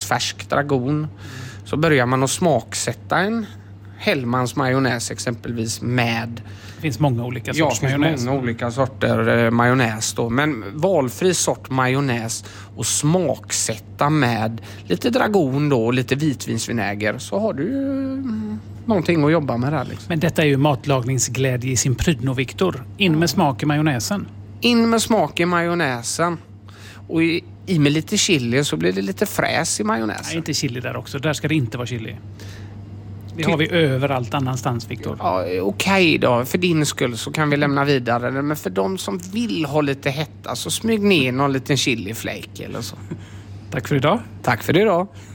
färsk dragon. Så börjar man att smaksätta en Hellmans majonnäs exempelvis med... Det finns många olika sorts majonnäs. Många olika sorter majonnäs då. Men valfri sort majonnäs och smaksätta med lite dragon då och lite vitvinsvinäger, så har du någonting att jobba med där liksom. Men detta är ju matlagningsglädje i sin prydno, Viktor. In med smak i majonnäsen. In med smak i majonnäsen. Och i med lite chili så blir det lite fräs i majonnäsen. Nej, inte chili där också. Där ska det inte vara chili. Det har vi överallt annanstans, Viktor. Ja, okej då. För din skull så kan vi lämna vidare. Men för de som vill ha lite hetta så smyg ner någon liten chiliflake eller så. Tack för idag. Tack för idag.